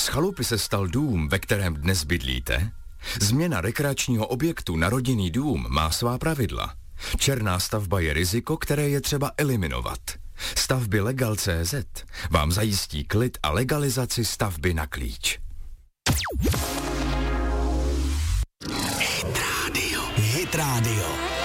Z chalupy se stal dům, ve kterém dnes bydlíte? Změna rekreačního objektu na rodinný dům má svá pravidla. Černá stavba je riziko, které je třeba eliminovat. Stavby Legal.cz vám zajistí klid a legalizaci stavby na klíč. Hit Radio.